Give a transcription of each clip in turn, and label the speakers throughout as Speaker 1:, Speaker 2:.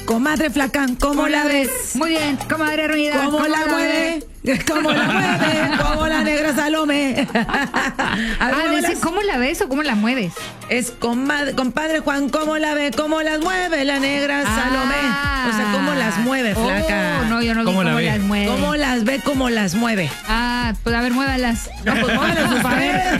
Speaker 1: Comadre flaca, ¿cómo la ves?
Speaker 2: Muy bien, comadre reunida.
Speaker 1: ¿Cómo la mueve? ¿Cómo la mueve? ¿Cómo la negra Salomé?
Speaker 2: Dice, ¿cómo la ves o cómo la mueves?
Speaker 1: Es compadre Juan, ¿cómo la ve? ¿Cómo las mueve la negra Salomé? O sea, ¿cómo las mueve, flaca?
Speaker 2: No, yo no vi cómo las mueve.
Speaker 1: ¿Cómo las ve? ¿Cómo las mueve?
Speaker 2: Pues a ver, muévalas.
Speaker 1: No, pues muévalas usted.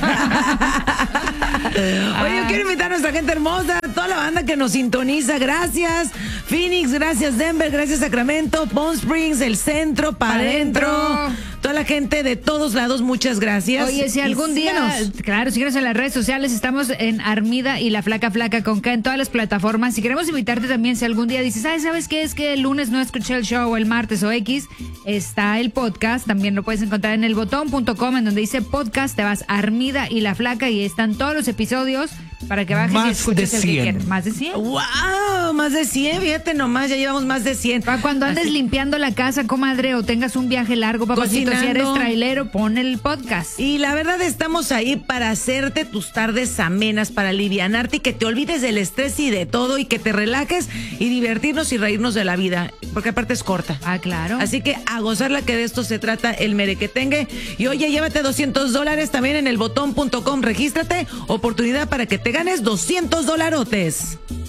Speaker 1: Oye, yo quiero invitar a nuestra gente hermosa, toda la banda que nos sintoniza. Gracias, Phoenix, gracias, Denver, gracias, Sacramento, Palm Springs, el centro, para adentro. Toda la gente de todos lados, muchas gracias.
Speaker 2: Oye, si algún día, claro, síguenos en las redes sociales, estamos en Armida y la Flaca con K en todas las plataformas. Si queremos invitarte también, si algún día dices, ay, ¿sabes qué? Es que el lunes no escuché el show, o el martes o X, está el podcast, también lo puedes encontrar en elbotón.com, en donde dice podcast, te vas a Armida y la Flaca y están todos los episodios para que bajes y escuches el que quieras. ¿Más de 100?
Speaker 1: ¡Wow! Más de 100, fíjate nomás, ya llevamos más de 100.
Speaker 2: Para cuando andes limpiando la casa, comadre, o tengas un viaje largo, papacito, si eres trailero, pon el podcast.
Speaker 1: Y la verdad, estamos ahí para hacerte tus tardes amenas, para alivianarte y que te olvides del estrés y de todo y que te relajes y divertirnos y reírnos de la vida, porque aparte es corta.
Speaker 2: Claro.
Speaker 1: Así que a gozarla, que de esto se trata el merequetengue. Y oye, llévate $200 también en elbotón.com, regístrate, oportunidad para que te ganes $200.